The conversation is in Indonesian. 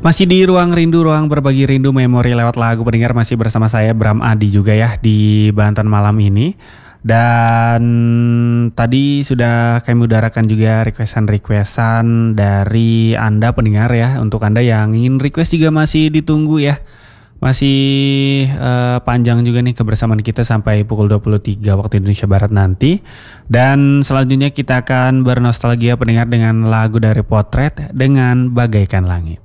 Masih di Ruang Rindu, ruang berbagi rindu memori lewat lagu pendengar, masih bersama saya Bram Adi juga ya di Banten malam ini. Dan tadi sudah kami udarakan juga requestan dari Anda pendengar ya. Untuk Anda yang ingin request juga masih ditunggu ya. Masih panjang juga nih kebersamaan kita sampai pukul 23 waktu Indonesia Barat nanti. Dan selanjutnya kita akan bernostalgia pendengar dengan lagu dari Potret dengan Bagaikan Langit.